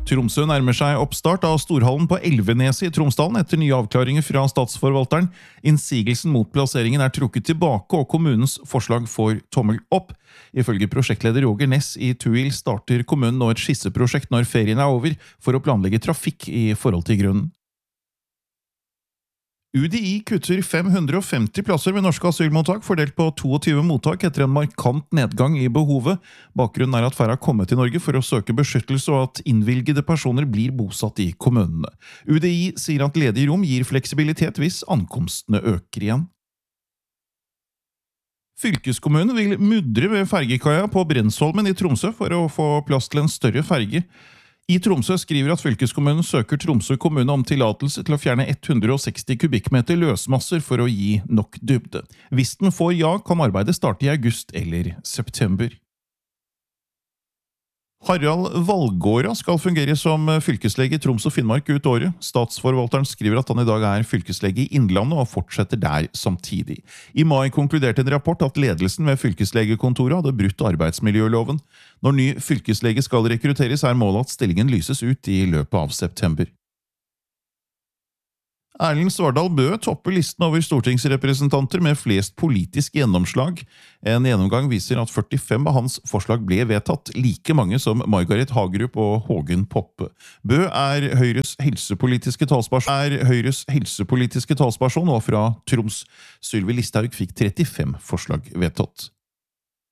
Tromsø nærmer seg oppstart av Storhallen på Elveneset i Tromsdalen etter nye avklaringer fra statsforvalteren. Innsigelsen mot plasseringen trukket tilbake, og kommunens forslag får tommel opp. Ifølge prosjektleder Roger Ness i Tuil starter kommunen nå et skisseprosjekt når ferien over, for å planlegge trafikk i forhold til grunnen. UDI kutter 550 plasser ved norske asylmottak, fordelt på 22 mottak etter en markant nedgang i behovet. Bakgrunnen at færre har kommet til Norge for å søke beskyttelse, og at innvilgede personer blir bosatt i kommunene. UDI sier at ledige rom gir fleksibilitet hvis ankomstene øker igjen. Fylkeskommunen vil mudre ved fergekaia på Brensholmen i Tromsø for å få plass til en større ferge. I Tromsø skriver at fylkeskommunen søker Tromsø kommune om tillatelse til å fjerne 160 kubikkmeter løsmasser for å gi nok dybde. Hvis den får ja, kan arbeidet starte i august eller september. Harald Valgårda skal fungere som fylkeslege i Troms og Finnmark ut året. Statsforvalteren skriver at han i dag fylkeslege i Innlandet og fortsetter der samtidig. I mai konkluderte en rapport at ledelsen ved fylkeslegekontoret hadde brutt arbeidsmiljøloven. Når ny fylkeslege skal rekrutteres, målet at stillingen lyses ut i løpet av september. Erlend Svardal Bøe topper listen over stortingsrepresentanter med flest politisk gjennomslag. En gjennomgang viser at 45 av hans forslag ble vedtatt, like mange som Margaret Hagerup og Hågen Poppe. Bøe Høyres helsepolitiske talsperson, og fra Troms. Sylvi Listhaug fikk 35 forslag vedtatt.